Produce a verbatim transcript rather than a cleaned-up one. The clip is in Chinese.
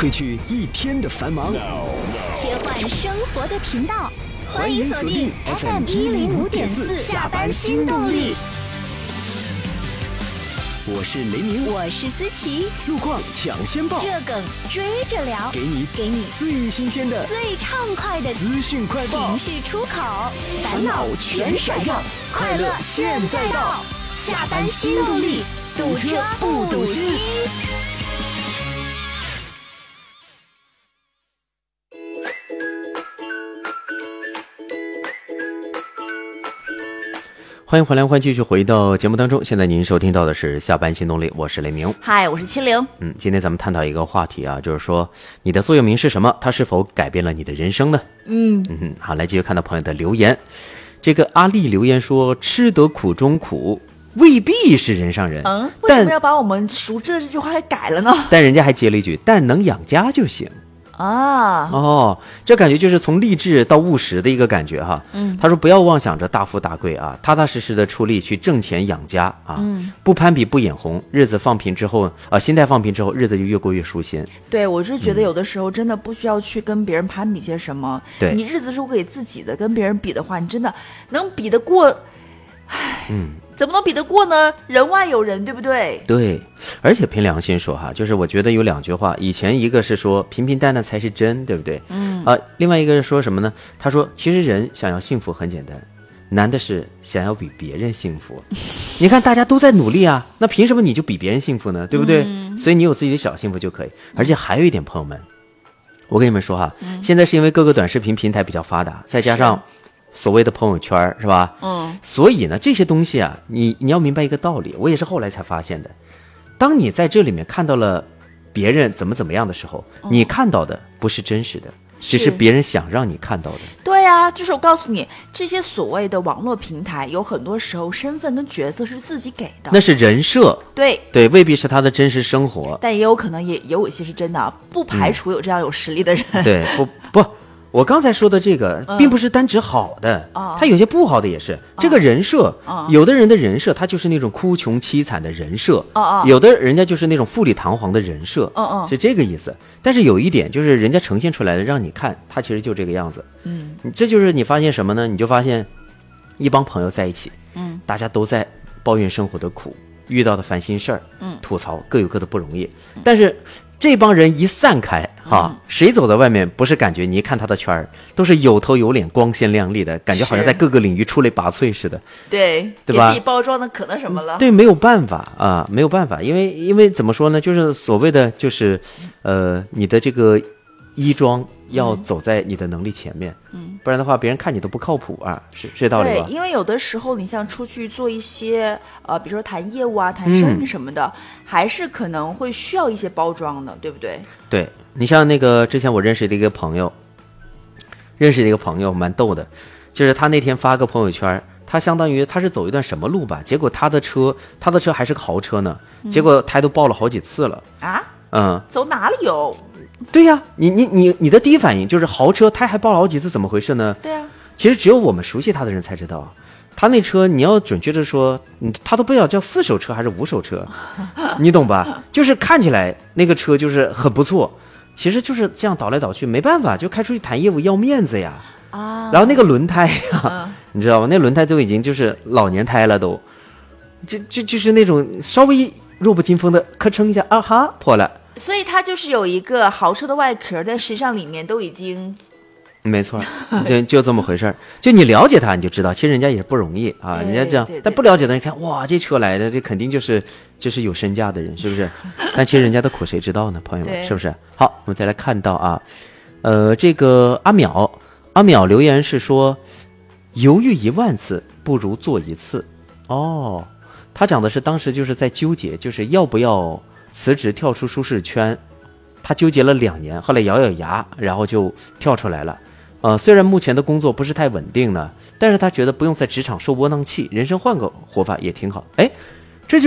褪去一天的繁忙， 切换生活的频道， 欢迎锁定 F M 一零五点四下班新动力。我是雷鸣， 我是思琪， 路况抢先报， 热梗追着聊， 给你给你最新鲜的、 最畅快的资讯快报， 情绪出口， 烦恼全甩掉，快乐现在到， 下班新动力，堵车不堵心。 欢迎回来，欢迎继续回到节目当中。现在您收听到的是下班新动力，我是雷鸣。 嗨，我是七零。 嗯，今天咱们探讨一个话题啊，就是说你的座右铭是什么？它是否改变了你的人生呢？ 嗯嗯哼，好，来继续看到朋友的留言。这个阿丽留言说：“吃得苦中苦，未必是人上人。” 嗯，为什么要把我们熟知的这句话给改了呢？ 但人家还接了一句：“但能养家就行。” 啊， 哦，这感觉就是从励志到务实的一个感觉哈。 嗯， 他说不要妄想着大富大贵啊，踏踏实实的出力去挣钱养家啊。 嗯， 不攀比不眼红，日子放平之后啊，心态放平之后，日子就越过越舒心。 对，我是觉得有的时候真的不需要去跟别人攀比些什么。 对， 你日子是给自己的，跟别人比的话，你真的能比得过？唉， 嗯。 怎么能比得过呢？人外有人，对不对？ 对，而且凭良心说哈，就是我觉得有两句话，以前一个是说平平淡淡才是真，对不对？ 嗯啊，另外一个是说什么呢？他说其实人想要幸福很简单，难的是想要比别人幸福。你看大家都在努力啊，那凭什么你就比别人幸福呢？对不对？ 嗯、 所以你有自己的小幸福就可以。而且还有一点，朋友们，我跟你们说哈， 嗯、 现在是因为各个短视频平台比较发达，再加上所谓的朋友圈，是吧？ 嗯， 所以呢，这些东西啊，你你要明白一个道理，我也是后来才发现的。当你在这里面看到了别人怎么怎么样的时候，嗯、你看到的不是真实的，只是别人想让你看到的。 对啊，就是我告诉你，这些所谓的网络平台，有很多时候身份跟角色是自己给的， 那是人设。 对对，未必是他的真实生活， 但也有可能也也有一些是真的，不排除有这样有实力的人。 嗯、对，不不。我刚才说的这个，并不是单指好的， 嗯、 他有些不好的也是。哦、这个人设， 哦、 有的人的人设，他就是那种哭穷凄惨的人设， 哦、 有的人家就是那种富丽堂皇的人设， 哦、 是这个意思。但是有一点，就是人家呈现出来的，让你看，他其实就这个样子。 嗯， 这就是你发现什么呢？你就发现一帮朋友在一起， 嗯， 大家都在抱怨生活的苦，遇到的烦心事儿， 嗯， 吐槽各有各的不容易，嗯、但是。这帮人一散开哈、 嗯， 谁走在外面不是感觉你一看他的圈儿都是有头有脸光鲜亮丽的感觉，好像在各个领域出类拔萃似的。 对， 对吧？ 给自己包装的可能什么了？ 对，没有办法啊，没有办法，因为因为怎么说呢，就是所谓的就是，呃，你的这个衣装要走在你的能力前面， 嗯， 不然的话别人看你都不靠谱啊，是这道理吧？ 对，因为有的时候你像出去做一些呃，比如说谈业务啊、谈生意什么的，嗯、还是可能会需要一些包装的，对不对？ 对，你像那个之前我认识的一个朋友，认识的一个朋友蛮逗的，就是他那天发个朋友圈，他相当于他是走一段什么路吧，结果他的车，他的车还是个豪车呢， 嗯、 结果胎都爆了好几次了啊， 嗯， 走哪里有？ 对呀、啊，你你你你的第一反应就是豪车胎还爆了好几次，怎么回事呢？ 对啊， 其实只有我们熟悉他的人才知道，他那车你要准确的说，嗯，他都不知道叫四手车还是五手车，你懂吧？就是看起来那个车就是很不错，其实就是这样倒来倒去，没办法，就开出去谈业务要面子呀。 啊， 然后那个轮胎呀、 嗯， 你知道吗？那轮胎都已经就是老年胎了都，就就就是那种稍微弱不禁风的，咔嚓一下啊哈破了。 所以它就是有一个豪车的外壳，但实际上里面都已经， 没错，就就这么回事儿。就你了解他，你就知道，其实人家也是不容易啊。人家这样，但不了解的人看，哇，这车来的，这肯定就是就是有身价的人，是不是？但其实人家的苦谁知道呢？朋友们，是不是？好，我们再来看到啊，呃，这个阿淼，阿淼留言是说，犹豫一万次不如做一次。哦，他讲的是当时就是在纠结，就是要不要辞职跳出舒适圈，他纠结了两年，后来咬咬牙，然后就跳出来了。呃，虽然目前的工作不是太稳定呢，但是他觉得不用在职场受窝囊气，人生换个活法也挺好。哎，